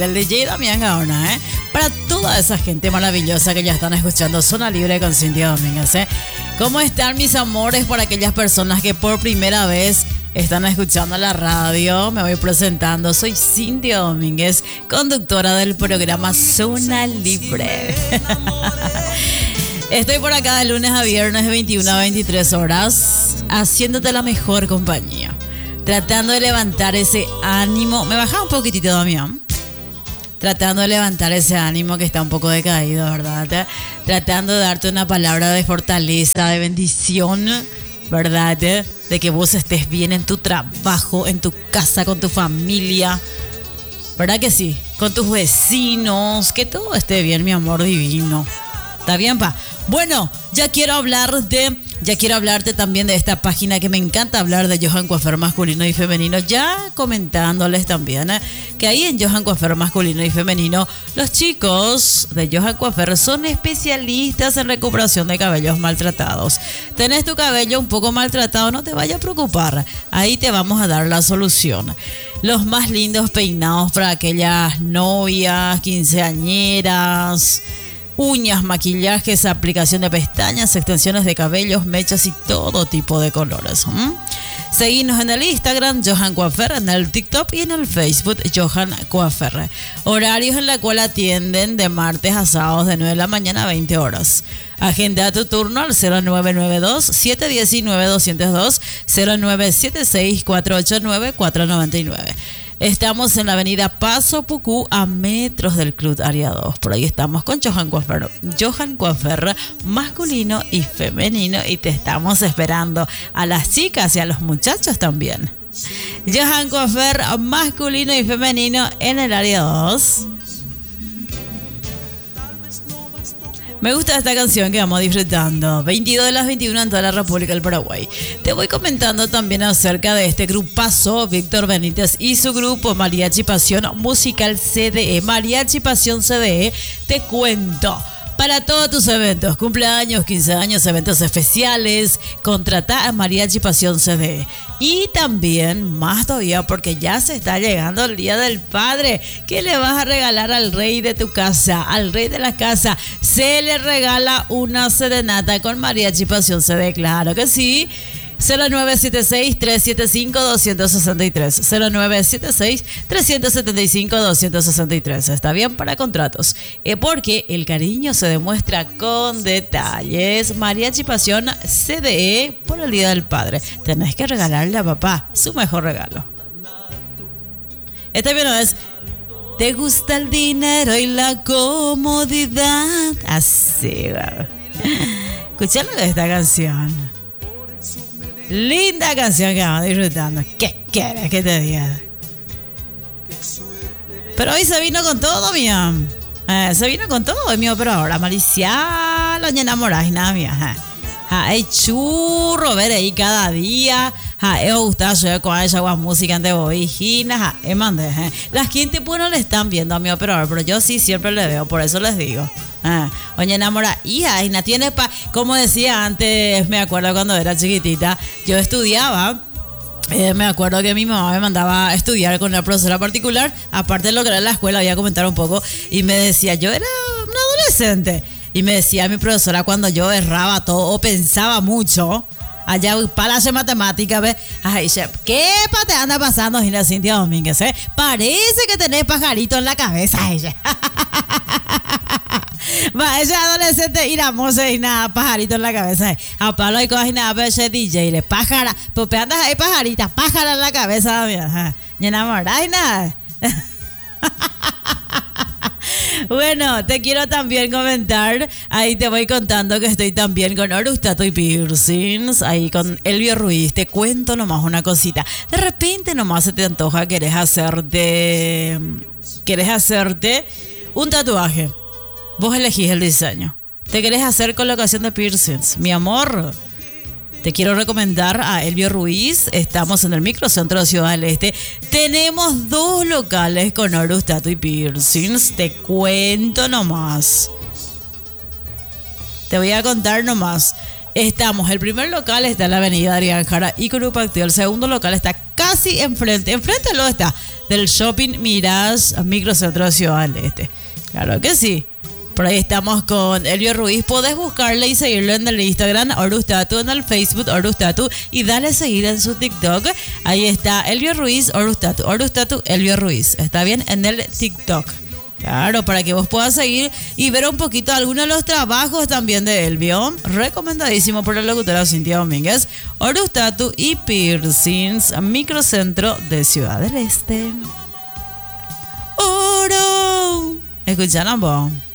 del DJ Damián Gaona, para toda esa gente maravillosa que ya están escuchando Zona Libre con Cintia Domínguez, ¿Cómo están mis amores? Para aquellas personas que por primera vez están escuchando la radio, me voy presentando. Soy Cintia Domínguez, conductora del programa Zona Libre. Estoy por acá de lunes a viernes de 21 a 23 horas, haciéndote la mejor compañía, tratando de levantar ese ánimo. ¿Me baja un poquitito, Damián? Tratando de levantar ese ánimo que está un poco decaído, ¿verdad? Tratando de darte una palabra de fortaleza, de bendición, ¿verdad? De que vos estés bien en tu trabajo, en tu casa, con tu familia, ¿verdad que sí? Con tus vecinos, que todo esté bien, mi amor divino. ¿Está bien, pa? Bueno, ya quiero hablarte también de esta página que me encanta hablar de Johan Coiffeur masculino y femenino. Ya comentándoles también que ahí en Johan Coiffeur masculino y femenino, los chicos de Johan Coiffeur son especialistas en recuperación de cabellos maltratados. Tenés tu cabello un poco maltratado, no te vayas a preocupar. Ahí te vamos a dar la solución. Los más lindos peinados para aquellas novias, quinceañeras, uñas, maquillajes, aplicación de pestañas, extensiones de cabellos, mechas y todo tipo de colores. Seguinos en el Instagram Johan Coiffeur, en el TikTok y en el Facebook Johan Coiffeur. Horarios en la cual atienden de martes a sábados de 9 de la mañana a 20 horas. Agenda tu turno al 0992-719-202, 0976-489-499. Estamos en la avenida Paso Pucú, a metros del Club Área 2. Por ahí estamos con Johan Coiffeur. Johan Coiffeur masculino y femenino. Y te estamos esperando a las chicas y a los muchachos también. Johan Coiffeur masculino y femenino en el Área 2. Me gusta esta canción que vamos disfrutando. 22 de las 21 en toda la República del Paraguay. Te voy comentando también acerca de este grupazo, Víctor Benítez y su grupo Mariachi Pasión Musical CDE. Mariachi Pasión CDE, te cuento. Para todos tus eventos, cumpleaños, 15 años, eventos especiales, contrata a Mariachi Pasión CDE. Y también, más todavía, porque ya se está llegando el Día del Padre. ¿Qué le vas a regalar al rey de tu casa? Al rey de la casa se le regala una serenata con Mariachi Pasión CDE, claro que sí. 0976-375-263. 0976-375-263. Está bien para contratos. Porque el cariño se demuestra con detalles. Mariachi Pasión CDE por el Día del Padre. Tenés que regalarle a papá su mejor regalo. Este bien no es. ¿Te gusta el dinero y la comodidad? Así, va. Escuchalo de esta canción. Linda canción que vamos disfrutando. ¿Qué quieres que te diga? Pero hoy se vino con todo, mía. Se vino con todo, mío. Pero ahora, Maricia, lo enamorás y nada, mía. Hay churro, ver ahí cada día. Me gusta yo con esa música de bobijina. Las gente pues no le están viendo a mi operador, pero yo sí siempre le veo, por eso les digo. Oye, enamora, hija, y no tiene como decía antes, me acuerdo cuando era chiquitita, yo estudiaba. Me acuerdo que mi mamá me mandaba a estudiar con una profesora particular, aparte de lo que era en la escuela, voy a comentar un poco, y me decía, yo era una adolescente, y me decía mi profesora cuando yo erraba todo o pensaba mucho, allá para hacer matemáticas, ¿ves? Ay, ¿qué te anda pasando, Gina Cintia Domínguez? Parece que tenés pajarito en la cabeza, ella. Va, ese adolescente iramoso y nada, pajarito en la cabeza. A Pablo y coge nada, pero ese DJ le pájara, pues andas ahí pajarita, pájara en la cabeza, mira. Y enamorada y nada. Bueno, te quiero también comentar, ahí te voy contando que estoy también con Arostato y Piercings, ahí con Elvio Ruiz. Te cuento nomás una cosita. De repente nomás se te antoja, querés hacerte un tatuaje. Vos elegís el diseño. Te querés hacer colocación de piercings, mi amor. Te quiero recomendar a Elvio Ruiz. Estamos en el microcentro de Ciudad del Este. Tenemos 2 locales con Arostato y Piercings. Te cuento nomás. Te voy a contar nomás. Estamos, el primer local está en la avenida Adrián Jara y Curupactí. El segundo local está casi enfrente lo está, del Shopping Mirage Microcentro de Ciudad del Este. Claro que sí. Por ahí estamos con Elvio Ruiz. Podés buscarle y seguirlo en el Instagram Orustatu, en el Facebook Orustatu, y dale a seguir en su TikTok. Ahí está Elvio Ruiz Orustatu. Orustatu Elvio Ruiz. Está bien en el TikTok. Claro, para que vos puedas seguir y ver un poquito algunos de los trabajos también de Elvio. Recomendadísimo por la locutora Cintia Domínguez. Orustatu y Piercings, Microcentro de Ciudad del Este. Oro. Escucharon vos.